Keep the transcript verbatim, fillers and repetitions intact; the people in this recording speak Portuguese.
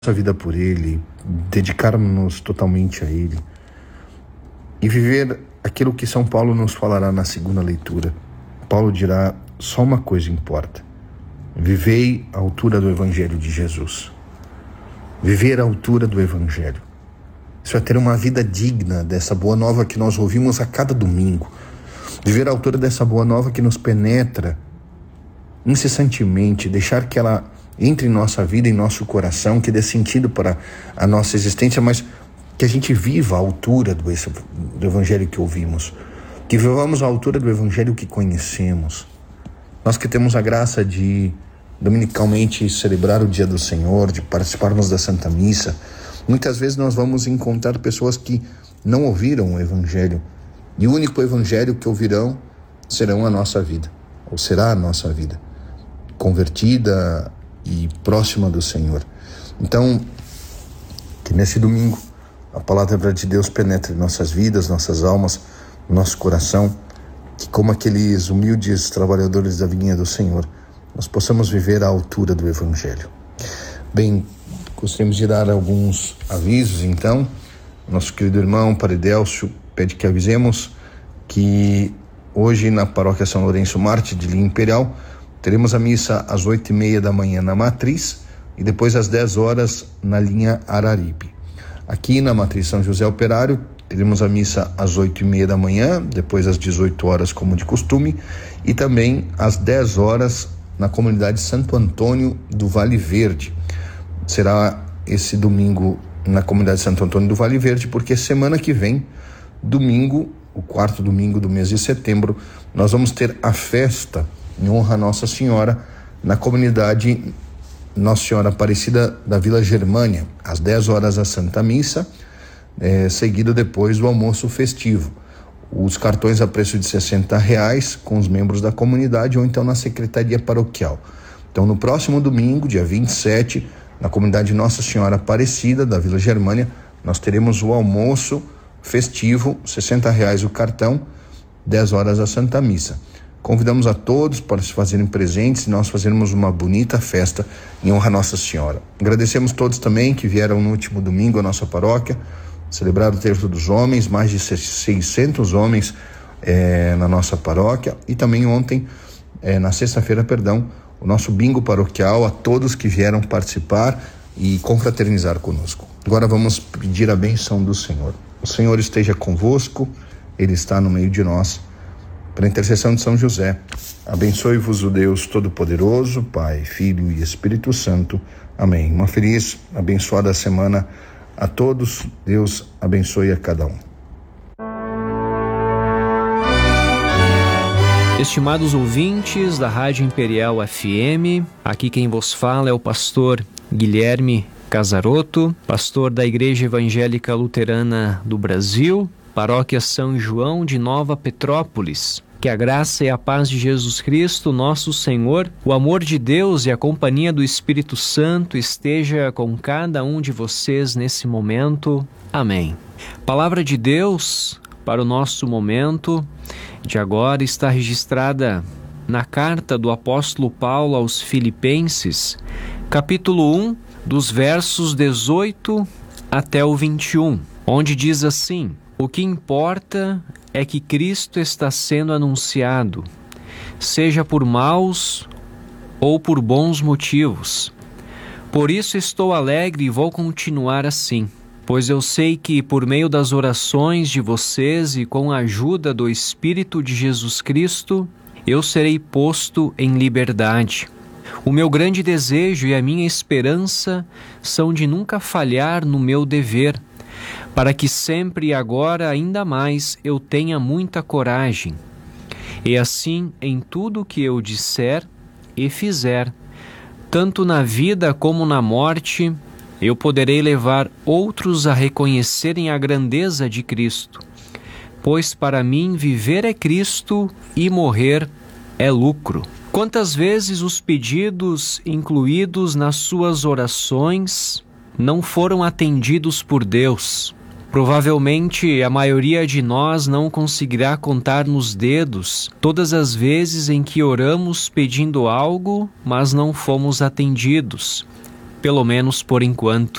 nossa vida por Ele, dedicarmos-nos totalmente a Ele e viver aquilo que São Paulo nos falará na segunda leitura. Paulo dirá: só uma coisa importa: vivei à altura do Evangelho de Jesus. Viver à altura do Evangelho. Isso é ter uma vida digna dessa boa nova que nós ouvimos a cada domingo. Viver à altura dessa boa nova que nos penetra incessantemente, deixar que ela entre em nossa vida, em nosso coração, que dê sentido para a nossa existência, mas que a gente viva à altura do, do Evangelho que ouvimos, que vivamos à altura do Evangelho que conhecemos. Nós que temos a graça de dominicalmente celebrar o Dia do Senhor, de participarmos da Santa Missa, muitas vezes nós vamos encontrar pessoas que não ouviram o Evangelho, e o único Evangelho que ouvirão serão a nossa vida, ou será a nossa vida, convertida e próxima do Senhor. Então, que nesse domingo a palavra de Deus penetre em nossas vidas, nossas almas, nosso coração, que como aqueles humildes trabalhadores da vinha do Senhor, nós possamos viver à altura do Evangelho. Bem, gostaríamos de dar alguns avisos, então. Nosso querido irmão Padre Délcio pede que avisemos que hoje na paróquia São Lourenço Mártir de Linha Imperial teremos a missa às oito e meia da manhã na Matriz e depois às dez horas na linha Araripe. Aqui na Matriz São José Operário teremos a missa às oito e meia da manhã, depois às dezoito horas como de costume, e também às dez horas na comunidade Santo Antônio do Vale Verde. Será esse domingo na comunidade Santo Antônio do Vale Verde, porque semana que vem, domingo, o quarto domingo do mês de setembro, nós vamos ter a festa em honra a Nossa Senhora na comunidade Nossa Senhora Aparecida da Vila Germânia, às dez horas a Santa Missa, é, seguido depois do almoço festivo. Os cartões a preço de sessenta reais com os membros da comunidade ou então na secretaria paroquial. Então no próximo domingo, dia vinte e sete, na comunidade Nossa Senhora Aparecida da Vila Germânia, nós teremos o almoço festivo, sessenta reais o cartão, dez horas a Santa Missa. Convidamos a todos para se fazerem presentes e nós fazermos uma bonita festa em honra a Nossa Senhora. Agradecemos todos também que vieram no último domingo à nossa paróquia, celebrar o Terço dos Homens, mais de seiscentos homens eh, na nossa paróquia, e também ontem, eh, na sexta-feira, perdão, o nosso bingo paroquial, a todos que vieram participar e confraternizar conosco. Agora vamos pedir a bênção do Senhor. O Senhor esteja convosco, Ele está no meio de nós. Pela intercessão de São José, abençoe-vos o Deus Todo-Poderoso, Pai, Filho e Espírito Santo. Amém. Uma feliz, abençoada semana a todos. Deus abençoe a cada um. Estimados ouvintes da Rádio Imperial F M, aqui quem vos fala é o pastor Guilherme Casarotto, pastor da Igreja Evangélica Luterana do Brasil, Paróquia São João de Nova Petrópolis. Que a graça e a paz de Jesus Cristo, nosso Senhor, o amor de Deus e a companhia do Espírito Santo esteja com cada um de vocês nesse momento. Amém. Palavra de Deus para o nosso momento de agora está registrada na carta do apóstolo Paulo aos Filipenses, capítulo um, dos versos dezoito até o vinte e um, onde diz assim: o que importa é que Cristo está sendo anunciado, seja por maus ou por bons motivos. Por isso estou alegre e vou continuar assim, pois eu sei que por meio das orações de vocês e com a ajuda do Espírito de Jesus Cristo, eu serei posto em liberdade. O meu grande desejo e a minha esperança são de nunca falhar no meu dever, para que sempre e agora ainda mais eu tenha muita coragem. E assim, em tudo que eu disser e fizer, tanto na vida como na morte, eu poderei levar outros a reconhecerem a grandeza de Cristo, pois para mim viver é Cristo e morrer é lucro. Quantas vezes os pedidos incluídos nas suas orações não foram atendidos por Deus? Provavelmente a maioria de nós não conseguirá contar nos dedos todas as vezes em que oramos pedindo algo, mas não fomos atendidos. pelo menos por enquanto.